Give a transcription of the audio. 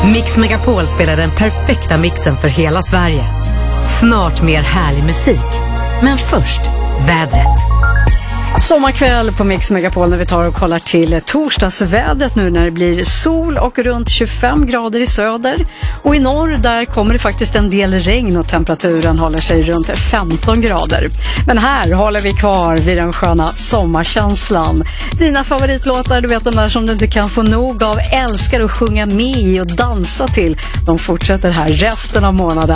Mix Megapol spelar den perfekta mixen för hela Sverige. Snart mer härlig musik. Men först, vädret. Sommarkväll på Mix Megapol när vi tar och kollar till torsdagsvädret nu när det blir sol och runt 25 grader i söder. Och i norr där kommer det faktiskt en del regn och temperaturen håller sig runt 15 grader. Men här håller vi kvar vid den sköna sommarkänslan. Dina favoritlåtar, du vet de där som du inte kan få nog av, älskar att sjunga med i och dansa till. De fortsätter här resten av månaden.